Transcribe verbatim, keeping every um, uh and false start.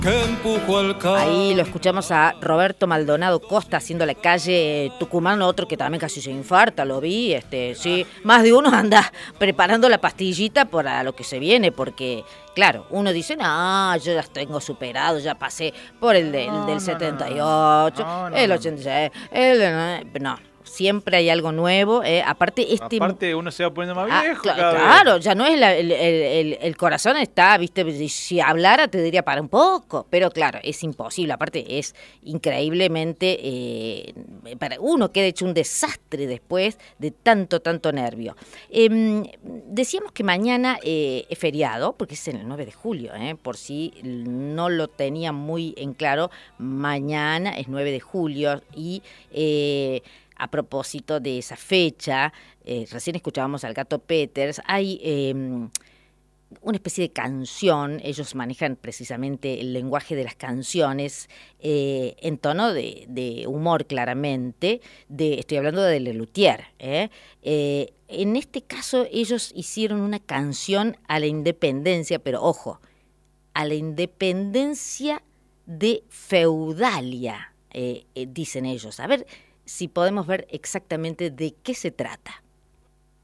que empujó al carro. Ahí lo escuchamos a Roberto Maldonado Costa haciendo la calle Tucumán, otro que también casi se infarta, lo vi, este, sí, más de uno anda preparando la pastillita para lo que se viene, porque, claro, uno dice, no, yo ya tengo superado, ya pasé por el, de, No, el del no, setenta y no, ocho, no, no, el no, ochenta y seis, el... no. Siempre hay algo nuevo, eh. aparte este... Aparte uno se va poniendo más Ah, viejo cl- cada claro, vez. ya no es la- el, el- el- el corazón está, viste, si hablara te diría para un poco, pero claro, es imposible, aparte es increíblemente, eh, para uno queda hecho un desastre después de tanto, tanto nervio. Eh, decíamos que mañana eh, es feriado, porque es en el nueve de julio, eh, por si no lo tenía muy en claro, mañana es nueve de julio y... Eh, a propósito de esa fecha, eh, recién escuchábamos al Gato Peters, hay eh, una especie de canción, ellos manejan precisamente el lenguaje de las canciones eh, en tono de, de humor claramente, de, estoy hablando de Lelutier, ¿eh? Eh, en este caso ellos hicieron una canción a la independencia, pero ojo, a la independencia de Feudalia, eh, eh, dicen ellos. A ver si podemos ver exactamente de qué se trata.